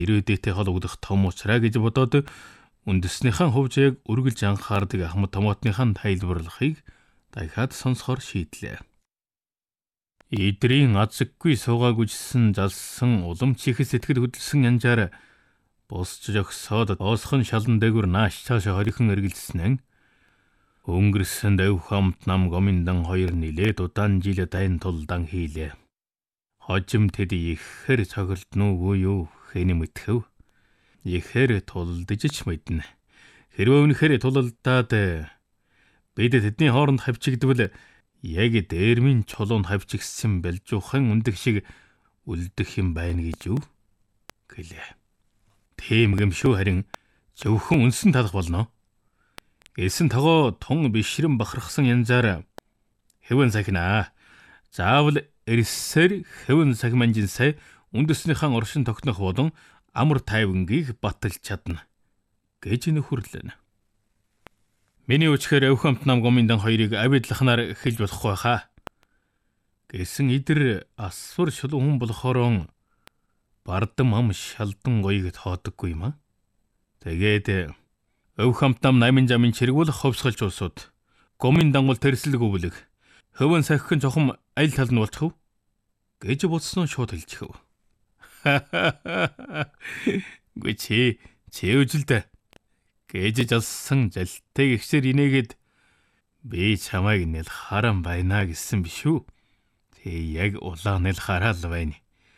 ирээдүйтэй холбогдох том учраа гэж бодоод үндэснийхэн хувьд яг үргэлж анхаардаг Ахмад Томоотныхын тайлбарлахыг дахиад сонсохоор шийдлээ. Идрийн азэггүй суугаагүйжсэн залсан улам чихэс сэтгэл хөдлсөн янжаар босч жогсоод оосхон шалан дээгүр нааш цаашаа хорихон эргэлзнэн өнгөрсөн дэв хамт нам гоминдан хоёр нилээд удаан жил дайн тулдан хийлээ. Хожим тэд ихэр цогөлднүүгүй юу хэний мэдхэв. Ихэр тулдж ч мэднэ. Хэрвээ үнэхээр тулалдаад бид тэдний хооронд хавчигдвал яг дээрмийн чулуунд хавчигдсан бэлжуухан үндэг шиг үлдэх юм байна гэж юу? Гэлээ. Тийм гэмшүү харин зөвхөн үнсэн талах болно. Эсэн тогоо тун бишрэн бахархсан янзаар хэвэн сахинаа. Заавал эрсээр хэвэн сахиманжинсай үндэснийхэн оршин тогтнох болон амар тайвангийг баталж чадна гэж нөхөрлөнө. Миний үчхээр өвхөмт нам гоминдан хоёрыг авидлахнаар эхэлж болохгүй хаа. Гэсэн идэр асвар шулуун хүн болохоорон бардам ам шалдан гоёг тоодоггүй юм а. Тэгээд өвхөмт нам 8 замын чиргүүл ховсголж уусууд гоминдан бол тэрслэг өвлөг. Хөвөн сахихан жохом аль тал нь болчихв гэж бодсон шууд хэлчихв. Гүчи чэвжилдэ гэж жалсан жалтайг ихсэр инээгээд би чамайг нэл харан байна гэсэн биш үү? Тэг яг улаан нэл хараал байна.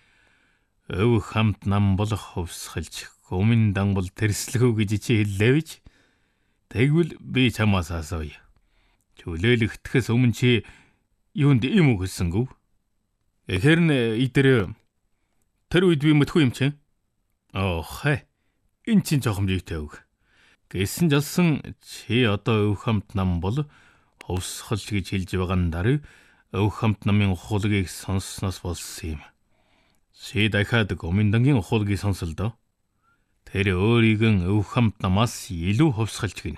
Өв хамт нам бол ховсголж гоминдан бол тэрслэгүү гэж чи хэллээ бич. Тэгвэл би чамаас асууя. Чөлөөлөгдөхөөс өмнө чи юунд юм өгсөнгөв? Эхэр нь идэр тэр үед би мэдгүй юм чи. Хай. Энд чинь жоохон жигтэй өг. Гэсэн жалсан чи одоо өв хамт нам бол ховсголж гэж хэлж байгаа нь дараа өв хамт намын ухуулгийг сонссноос болсон юм. Чи дахиад гоминдангийн ухуулгийг сонсол доо. Тэр өөрийг нь өв хамт намаас илүү ховсголж гинэ.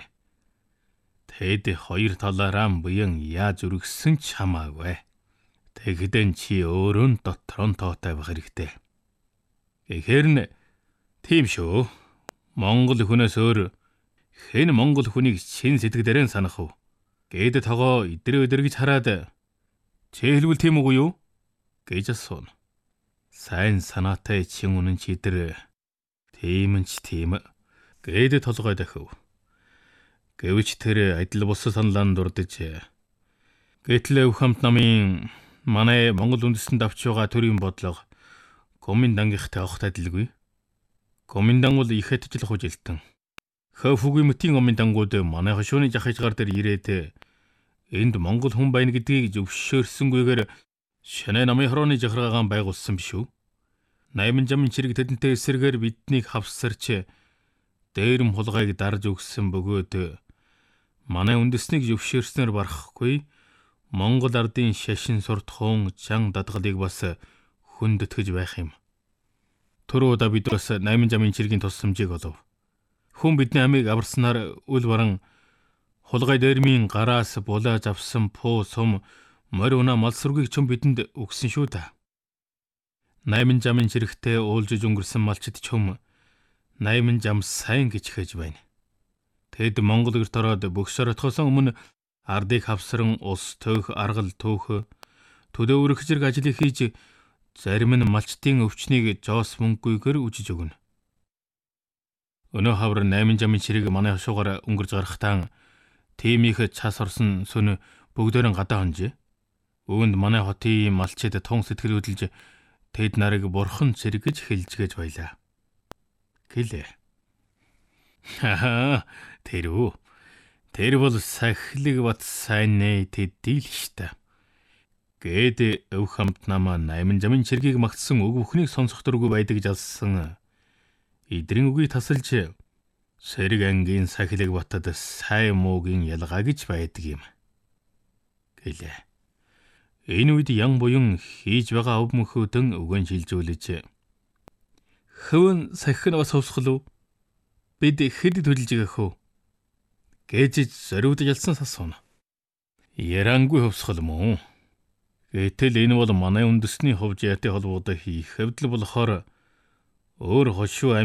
Тэд хоёр талаараа буян яаж үргэсэн ч хамаагүй. Тэгдэн чи өөрөө дотроо тоотой байх хэрэгтэй. Эхэр нь тийм шүү. Монгол хүнээс өөр хэн монгол хүнийг чин сэтгэлээрэн санах вэ? Гээд тогоо идэр гэж хараад чи хэлвэл тийм үгүй юу? Гэж асууна. Сайн санаатай чин үнэн чи идэр тийм ч тийм гээд толгой дахив. Гэвч тэр адил бус саналаанд дурдж гэтэл өв хамт намын манай Монгол үндэстэнд авч байгаа төрийн бодлого гоминдангийнхтай огт адилгүй. Гоминдан бол их хэтжлэх үжилтэн. Хөөфүгүй мөтийн гоминдангууд манай хошууны жахичгаар дээр ирээд энд монгол хүн байна гэдгийг зөвшөөрсөнгүйгээр шинэ намын хорооны жахаргаан байгуулсан биш үү? 8 замын чирэг тэдэнтэй эсрэгээр биднийг хавсарч дээрэм хулгайг дарж өгсөн бөгөөд манай үндэснийг зөвшөөрснээр барахгүй Монгол ардын шашин суртахуун чан дадгалыг бас хүндэтгэж байх юм. Төрөөдө бид бас 8 замын чиргийн тусламжийг олов. Хүн бидний амийг аварснаар үл баран хулгай дээрмийн гараас булааж авсан пуу сум морь унаа мал сүргийг ч бидэнд өгсөн шүү дээ. 8 замын чирэгтээ уулжиж өнгөрсөн малчид ч 8 зам сайн гэж хэж байна. Тэд Монгол гэрт ороод бөгсөр отхоос өмнө ардыг хавсран ус төөх аргал төөх төдөө өрөх зэрэг ажлыг хийж зарим нь малчдын өвчнийг жоос мөнгөгүйгээр үжиж өгнө. Өнөө хавар 8 замын чирэг манай хошуугаар өнгөрж гарахтаа тийм их цас орсон сүн бүгдээрэн гадаа хонжээ. Үүнд манай хотын малчид тун сэтгэл хөдлөж тэд нарыг бурхан зэрэг гэж хэлжгээж байлаа. Гэлээ. Тэр бол сахилэг бат сайн нэ тэдий л штэ. Гээд өв хамт намаа 8 замын чиргийг магтсан үг бүхнийг сонсох дургүй байдаг жалсан. Идрийн үгийг тасалж сэрэг ангийн сахилэг батад сайн муугийн ялгаа гэж байдаг юм. Гэлээ. Энэ үед ян буян хийж байгаа ов мөнхөдөн өгөн шилжүүлж хөвөн сахин бас хөвсгөл үү? Бид хэд төлж өгөх вэ? Гэж зориудж ялсан асууна. Ярангүй хөвсгөл мөн. Гэтэл энэ бол манай үндэсний хувьд яатай холбоотой хийх хэвдэл болохоор өөр хошуу